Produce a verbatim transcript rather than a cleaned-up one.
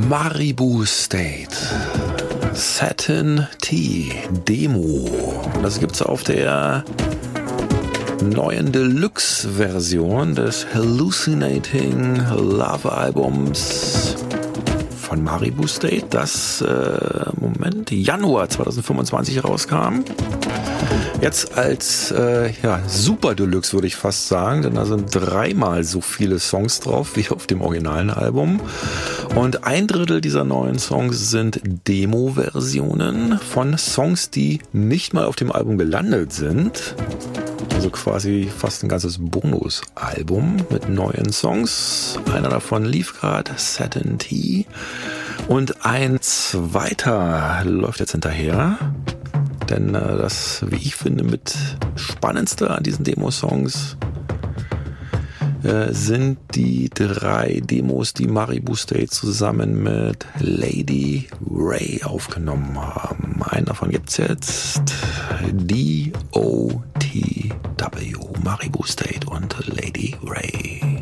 Maribu State, Satin T, Demo. Das gibt's auf der neuen Deluxe-Version des Hallucinating Love Albums von Maribu State, das äh, Moment Januar zweitausendfünfundzwanzig rauskam. Jetzt als äh, ja, Super Deluxe würde ich fast sagen, denn da sind dreimal so viele Songs drauf wie auf dem originalen Album. Und ein Drittel dieser neuen Songs sind Demo-Versionen von Songs, die nicht mal auf dem Album gelandet sind. Also quasi fast ein ganzes Bonus-Album mit neuen Songs. Einer davon lief gerade, Satin T. Und ein zweiter läuft jetzt hinterher. Denn äh, das, wie ich finde, mit spannendste an diesen Demo-Songs äh, sind die drei Demos, die Maribu State zusammen mit Lady Ray aufgenommen haben. Einen davon gibt's jetzt. D O T W, Maribu State und Lady Ray.